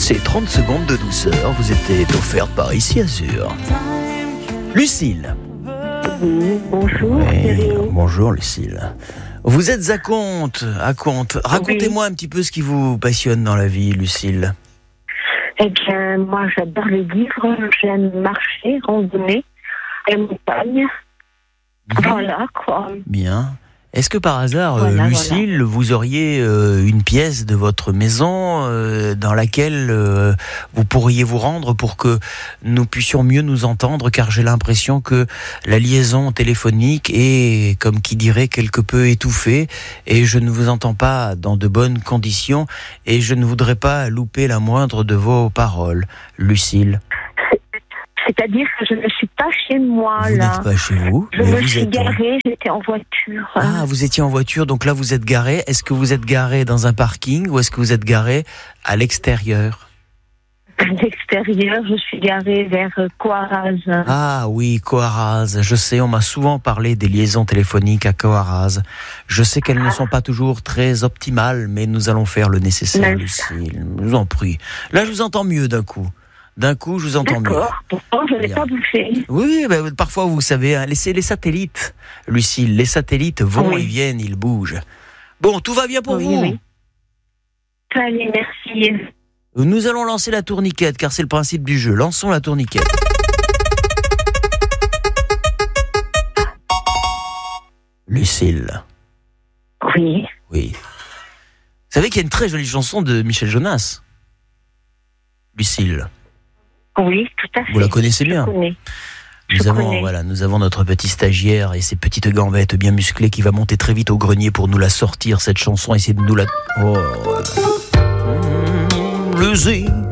Ces 30 secondes de douceur vous étaient offertes par Ici Azur. Lucille. Oui, bonjour. Oui, bonjour Lucille. Vous êtes à Contes. Racontez-moi un petit peu ce qui vous passionne dans la vie, Lucille. Eh bien, moi, j'adore les livres. J'aime marcher, randonner, la montagne. Voilà, quoi. Bien. Est-ce que par hasard, Voilà, Lucille, vous auriez une pièce de votre maison dans laquelle vous pourriez vous rendre pour que nous puissions mieux nous entendre, car j'ai l'impression que la liaison téléphonique est, comme qui dirait, quelque peu étouffée et je ne vous entends pas dans de bonnes conditions et je ne voudrais pas louper la moindre de vos paroles, Lucille. C'est-à-dire que je ne suis pas chez moi, Vous là. n'êtes pas chez vous, Je mais me vous suis êtes... garée, j'étais en voiture. Ah, vous étiez en voiture, donc là vous êtes garé. Est-ce que vous êtes garé dans un parking ou est-ce que vous êtes garé à l'extérieur ? À l'extérieur, je suis garée vers Coaraz. Ah oui, Coaraz. Je sais, on m'a souvent parlé des liaisons téléphoniques à Coaraz. Je sais qu'elles ne sont pas toujours très optimales, mais nous allons faire le nécessaire, Lucille. Je vous en prie. Là, je vous entends mieux d'un coup. D'un coup, je vous entends mieux. D'accord, pourtant je n'ai pas bouffé. Oui, ben, parfois, vous savez, hein, c'est les satellites, Lucille. Les satellites vont, ils viennent, ils bougent. Bon, tout va bien pour vous. Oui. Allez, merci. Nous allons lancer la tourniquette, car c'est le principe du jeu. Lançons la tourniquette. Lucille. Oui. Oui. Vous savez qu'il y a une très jolie chanson de Michel Jonas, Lucille. Oui, tout à fait. Vous la connaissez bien. Je connais. Nous avons notre petit stagiaire et ses petites gambettes bien musclées qui va monter très vite au grenier pour nous la sortir, cette chanson, essayer de nous la... Oh. Le